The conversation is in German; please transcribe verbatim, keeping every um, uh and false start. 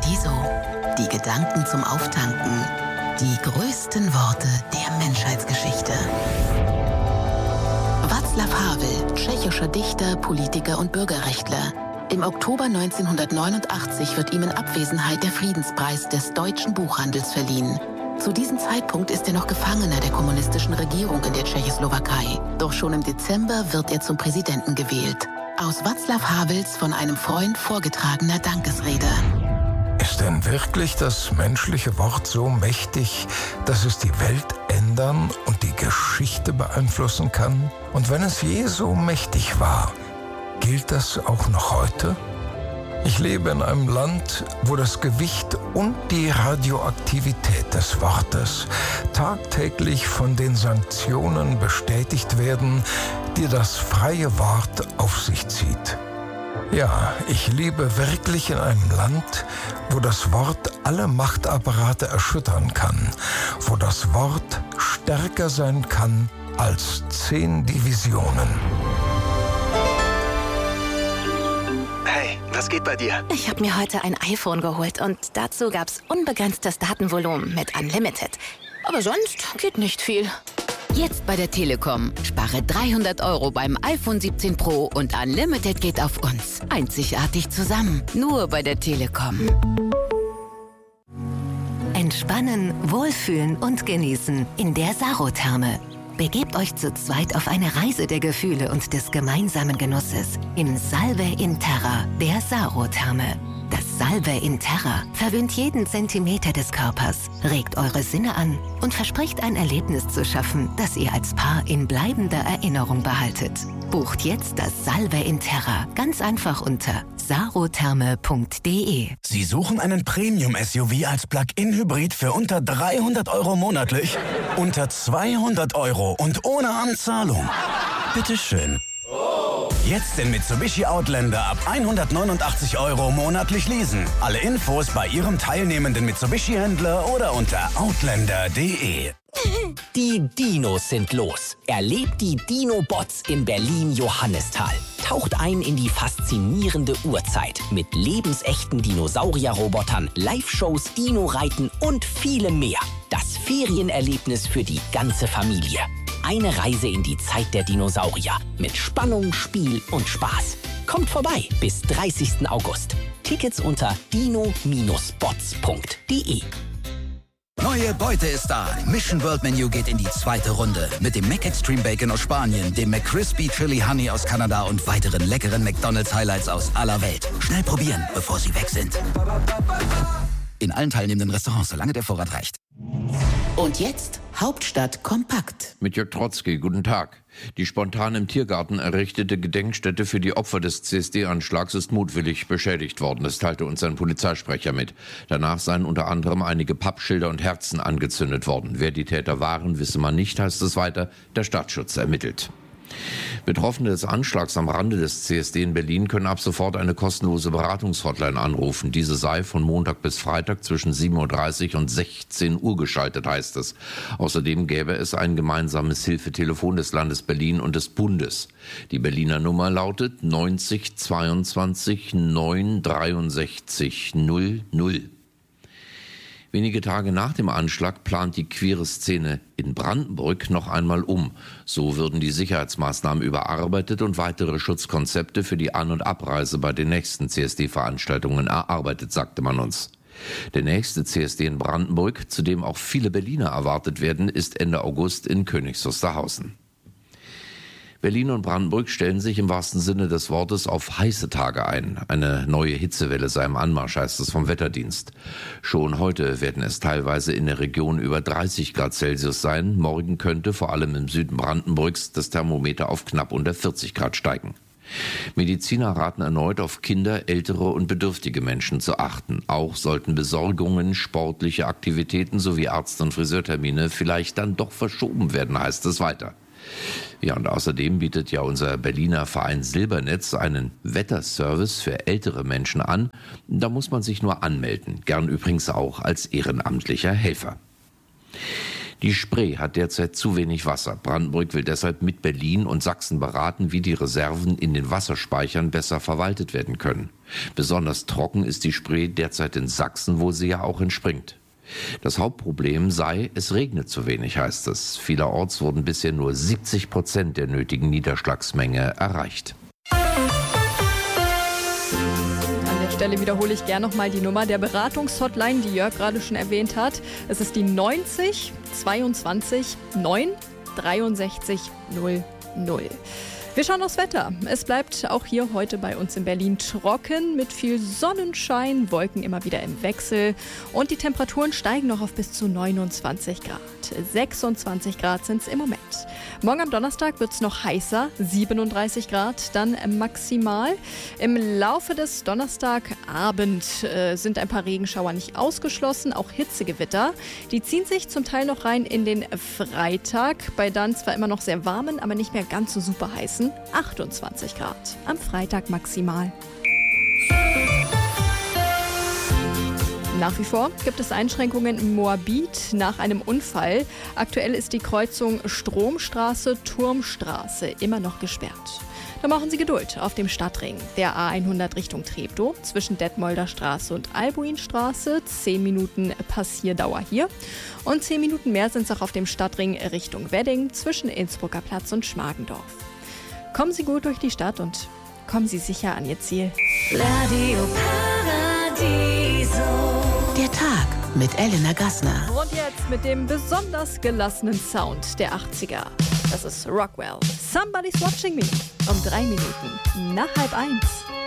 Jesu. Die Gedanken zum Auftanken. Die größten Worte der Menschheitsgeschichte. Václav Havel, tschechischer Dichter, Politiker und Bürgerrechtler. Im Oktober neunzehnhundertneunundachtzig wird ihm in Abwesenheit der Friedenspreis des deutschen Buchhandels verliehen. Zu diesem Zeitpunkt ist er noch Gefangener der kommunistischen Regierung in der Tschechoslowakei. Doch schon im Dezember wird er zum Präsidenten gewählt. Aus Václav Havels von einem Freund vorgetragener Dankesrede. Ist denn wirklich das menschliche Wort so mächtig, dass es die Welt ändern und die Geschichte beeinflussen kann? Und wenn es je so mächtig war, gilt das auch noch heute? Ich lebe in einem Land, wo das Gewicht und die Radioaktivität des Wortes tagtäglich von den Sanktionen bestätigt werden, die das freie Wort auf sich zieht. Ja, ich lebe wirklich in einem Land, wo das Wort alle Machtapparate erschüttern kann, wo das Wort stärker sein kann als zehn Divisionen. Hey, was geht bei dir? Ich habe mir heute ein iPhone geholt und dazu gab's unbegrenztes Datenvolumen mit Unlimited. Aber sonst geht nicht viel. Jetzt bei der Telekom. Spare dreihundert Euro beim iPhone siebzehn Pro und Unlimited geht auf uns. Einzigartig zusammen. Nur bei der Telekom. Entspannen, wohlfühlen und genießen in der Sarotherme. Begebt euch zu zweit auf eine Reise der Gefühle und des gemeinsamen Genusses in Salve in Terra, der Sarotherme. Das Salve in Terra verwöhnt jeden Zentimeter des Körpers, regt eure Sinne an und verspricht ein Erlebnis zu schaffen, das ihr als Paar in bleibender Erinnerung behaltet. Bucht jetzt das Salve in Terra ganz einfach unter sarotherme punkt de. Sie suchen einen Premium-S U V als Plug-in-Hybrid für unter dreihundert Euro monatlich? Unter zweihundert Euro und ohne Anzahlung? Bitteschön. Jetzt den Mitsubishi Outlander ab hundertneunundachtzig Euro monatlich leasen. Alle Infos bei Ihrem teilnehmenden Mitsubishi-Händler oder unter outlander punkt de. Die Dinos sind los. Erlebt die Dino-Bots im Berlin-Johannisthal. Taucht ein in die faszinierende Urzeit mit lebensechten Dinosaurier-Robotern, Live-Shows, Dino-Reiten und vielem mehr. Das Ferienerlebnis für die ganze Familie. Eine Reise in die Zeit der Dinosaurier mit Spannung, Spiel und Spaß. Kommt vorbei bis dreißigsten August. Tickets unter dino bots punkt de. Neue Beute ist da. Mission World Menu geht in die zweite Runde. Mit dem Mac Extreme Bacon aus Spanien, dem McCrispy Chili Honey aus Kanada und weiteren leckeren McDonald's Highlights aus aller Welt. Schnell probieren, bevor sie weg sind. In allen teilnehmenden Restaurants, solange der Vorrat reicht. Und jetzt Hauptstadt kompakt. Mit Jörg Trotzki, guten Tag. Die spontan im Tiergarten errichtete Gedenkstätte für die Opfer des C S D-Anschlags ist mutwillig beschädigt worden. Das teilte uns ein Polizeisprecher mit. Danach seien unter anderem einige Pappschilder und Herzen angezündet worden. Wer die Täter waren, wisse man nicht, heißt es weiter. Der Staatsschutz ermittelt. Betroffene des Anschlags am Rande des C S D in Berlin können ab sofort eine kostenlose Beratungshotline anrufen. Diese sei von Montag bis Freitag zwischen sieben Uhr dreißig und sechzehn Uhr geschaltet, heißt es. Außerdem gäbe es ein gemeinsames Hilfetelefon des Landes Berlin und des Bundes. Die Berliner Nummer lautet neunzig zweiundzwanzig neun dreiundsechzig null null. Wenige Tage nach dem Anschlag plant die queere Szene in Brandenburg noch einmal um. So würden die Sicherheitsmaßnahmen überarbeitet und weitere Schutzkonzepte für die An- und Abreise bei den nächsten C S D-Veranstaltungen erarbeitet, sagte man uns. Der nächste C S D in Brandenburg, zu dem auch viele Berliner erwartet werden, ist Ende August in Königs Wusterhausen. Berlin und Brandenburg stellen sich im wahrsten Sinne des Wortes auf heiße Tage ein. Eine neue Hitzewelle sei im Anmarsch, heißt es vom Wetterdienst. Schon heute werden es teilweise in der Region über dreißig Grad Celsius sein. Morgen könnte vor allem im Süden Brandenburgs das Thermometer auf knapp unter vierzig Grad steigen. Mediziner raten erneut, auf Kinder, ältere und bedürftige Menschen zu achten. Auch sollten Besorgungen, sportliche Aktivitäten sowie Arzt- und Friseurtermine vielleicht dann doch verschoben werden, heißt es weiter. Ja, und außerdem bietet ja unser Berliner Verein Silbernetz einen Wetterservice für ältere Menschen an. Da muss man sich nur anmelden, gern übrigens auch als ehrenamtlicher Helfer. Die Spree hat derzeit zu wenig Wasser. Brandenburg will deshalb mit Berlin und Sachsen beraten, wie die Reserven in den Wasserspeichern besser verwaltet werden können. Besonders trocken ist die Spree derzeit in Sachsen, wo sie ja auch entspringt. Das Hauptproblem sei, es regnet zu wenig, heißt es. Vielerorts wurden bisher nur siebzig Prozent der nötigen Niederschlagsmenge erreicht. An der Stelle wiederhole ich gerne nochmal die Nummer der Beratungshotline, die Jörg gerade schon erwähnt hat. Es ist die neunzig zweiundzwanzig neun dreiundsechzig null null. Wir schauen aufs Wetter. Es bleibt auch hier heute bei uns in Berlin trocken mit viel Sonnenschein, Wolken immer wieder im Wechsel und die Temperaturen steigen noch auf bis zu neunundzwanzig Grad. sechsundzwanzig Grad sind es im Moment. Morgen am Donnerstag wird es noch heißer, siebenunddreißig Grad dann maximal. Im Laufe des Donnerstagabend äh, sind ein paar Regenschauer nicht ausgeschlossen, auch Hitzegewitter. Die ziehen sich zum Teil noch rein in den Freitag, bei dann zwar immer noch sehr warmen, aber nicht mehr ganz so super heißen achtundzwanzig Grad. Am Freitag maximal. Nach wie vor gibt es Einschränkungen im Moabit nach einem Unfall. Aktuell ist die Kreuzung Stromstraße-Turmstraße immer noch gesperrt. Da machen Sie Geduld auf dem Stadtring. Der A hundert Richtung Treptow zwischen Detmolder Straße und Albuinstraße. zehn Minuten Passierdauer hier. Und zehn Minuten mehr sind es auch auf dem Stadtring Richtung Wedding zwischen Innsbrucker Platz und Schmargendorf. Kommen Sie gut durch die Stadt und kommen Sie sicher an Ihr Ziel. Radio Paradiso. Der Tag mit Elena Gassner. Und jetzt mit dem besonders gelassenen Sound der achtziger. Das ist Rockwell. Somebody's Watching Me. Um drei Minuten nach halb eins.